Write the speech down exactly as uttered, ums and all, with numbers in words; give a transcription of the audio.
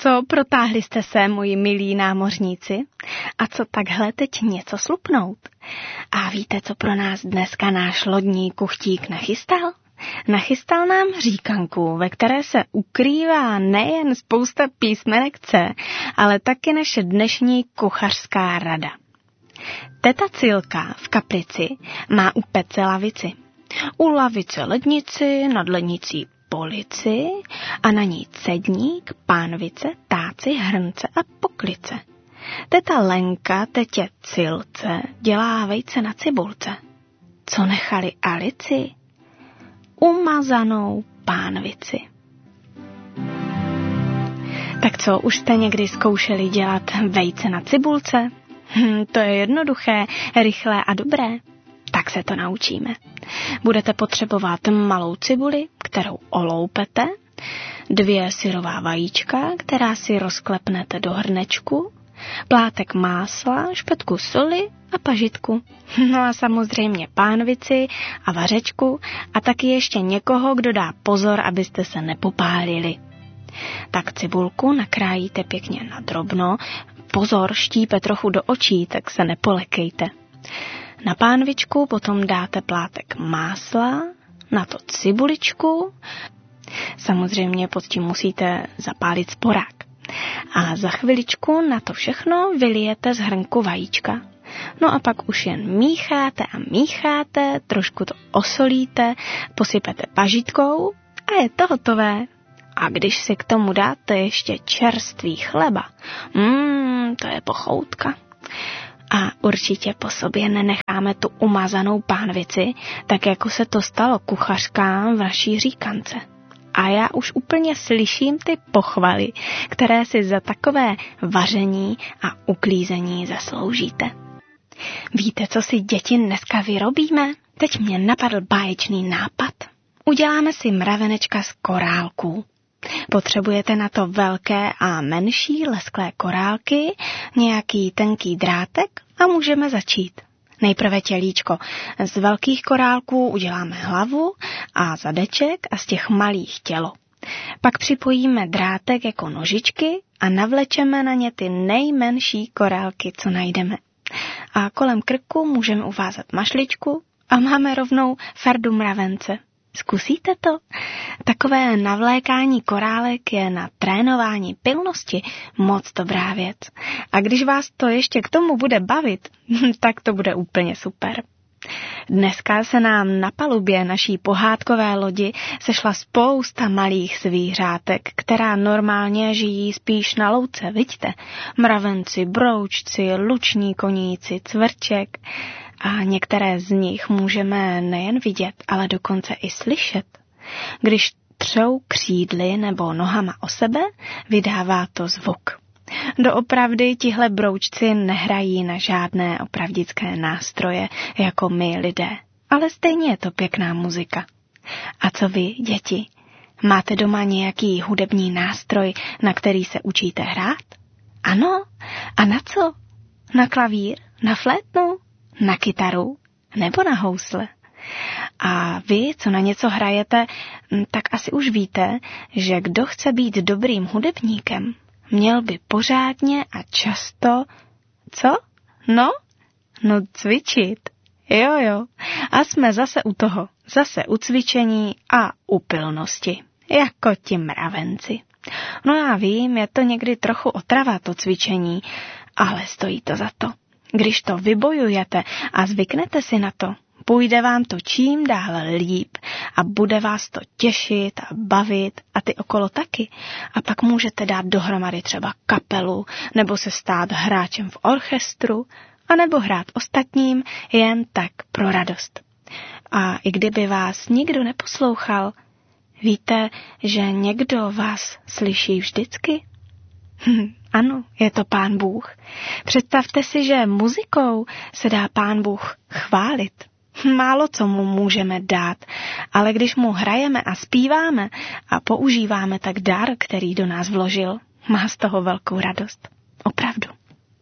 co, protáhli jste se, moji milí námořníci? A co takhle teď něco slupnout? A víte, co pro nás dneska náš lodní kuchtík nachystal? Nachystal nám říkanku, ve které se ukrývá nejen spousta písmenek C, ale taky naše dnešní kuchařská rada. Teta Cilka v kaplici má u pece lavici. U lavice lednici, nad lednicí polici a na ní cedník, pánvice, táci, hrnce a poklice. Teta Lenka tetě Cilce dělá vejce na cibulce. Co nechali Alici? Umazanou pánvici. Tak co, už jste někdy zkoušeli dělat vejce na cibulce? Hm, to je jednoduché, rychlé a dobré. Tak se to naučíme. Budete potřebovat malou cibuli, kterou oloupete, dvě syrová vajíčka, která si rozklepnete do hrnečku, plátek másla, špetku soli a pažitku. No a samozřejmě pánvici a vařečku a taky ještě někoho, kdo dá pozor, abyste se nepopálili. Tak cibulku nakrájíte pěkně na drobno, pozor, štípe trochu do očí, tak se nepolekejte. Na pánvičku potom dáte plátek másla, na to cibuličku, samozřejmě pod tím musíte zapálit sporák. A za chviličku na to všechno vylijete z hrnku vajíčka. No a pak už jen mícháte a mícháte, trošku to osolíte, posypete pažitkou a je to hotové. A když si k tomu dáte ještě čerstvý chleba, mmm, to je pochoutka. A určitě po sobě nenecháme tu umazanou pánvici, tak jako se to stalo kuchařkám v naší říkance. A já už úplně slyším ty pochvaly, které si za takové vaření a uklízení zasloužíte. Víte, co si děti dneska vyrobíme? Teď mě napadl báječný nápad. Uděláme si mravenečka z korálků. Potřebujete na to velké a menší lesklé korálky, nějaký tenký drátek a můžeme začít. Nejprve tělíčko. Z velkých korálků uděláme hlavu a zadeček a z těch malých tělo. Pak připojíme drátek jako nožičky a navlečeme na ně ty nejmenší korálky, co najdeme. A kolem krku můžeme uvázat mašličku a máme rovnou fardu mravence. Zkusíte to? Takové navlékání korálek je na trénování pilnosti moc dobrá věc. A když vás to ještě k tomu bude bavit, tak to bude úplně super. Dneska se nám na palubě naší pohádkové lodi sešla spousta malých zvířátek, která normálně žijí spíš na louce, vidíte? Mravenci, broučci, luční koníci, cvrček. A některé z nich můžeme nejen vidět, ale dokonce i slyšet. Když třou křídly nebo nohama o sebe, vydává to zvuk. Doopravdy tihle broučci nehrají na žádné opravdické nástroje, jako my lidé, ale stejně je to pěkná muzika. A co vy, děti? Máte doma nějaký hudební nástroj, na který se učíte hrát? Ano? A na co? Na klavír? Na flétnu? Na kytaru nebo na housle. A vy, co na něco hrajete, tak asi už víte, že kdo chce být dobrým hudebníkem, měl by pořádně a často, co? No? No cvičit. Jo, jo. A jsme zase u toho. Zase u cvičení a u pilnosti. Jako ti mravenci. No já vím, je to někdy trochu otrava to cvičení, ale stojí to za to. Když to vybojujete a zvyknete si na to, půjde vám to čím dál líp a bude vás to těšit a bavit a ty okolo taky. A pak můžete dát dohromady třeba kapelu nebo se stát hráčem v orchestru a nebo hrát ostatním jen tak pro radost. A i kdyby vás nikdo neposlouchal, víte, že někdo vás slyší vždycky? Ano, je to Pán Bůh. Představte si, že muzikou se dá Pán Bůh chválit. Málo co mu můžeme dát, ale když mu hrajeme a zpíváme a používáme tak dar, který do nás vložil, má z toho velkou radost. Opravdu.